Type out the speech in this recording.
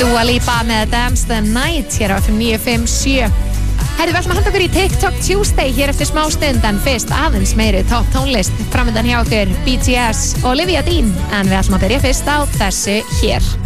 Dua Lipa með Dance the Night hér á FM 957. Herðu, við ætlum að handa okkur í TikTok Tuesday hér eftir smá stund, en fyrst aðeins meiri topp tónlist framöndan hjá okkur BTS og Olivia Dean, en við ætlum að byrja fyrst á þessu hér.